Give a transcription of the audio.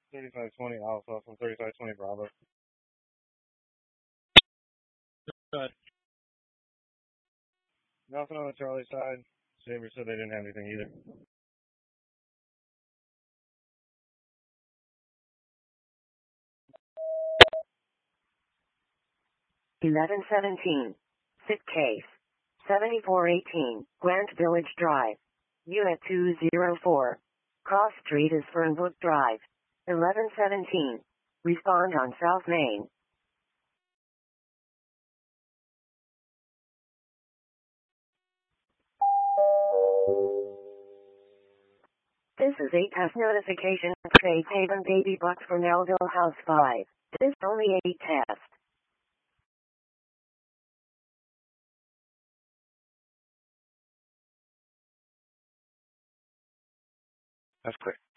3520 Alpha from 3520 Bravo. Good. Nothing on the Charlie side. Saber said they didn't have anything either. $1117. Sit case. 7418, Grant Village Drive. Unit 204. Cross Street is Fernbrook Drive. 1117. Respond on South Main. This is a test notification of Safe Haven Baby Bucks for Melville House 5. This is only a test. That's clear.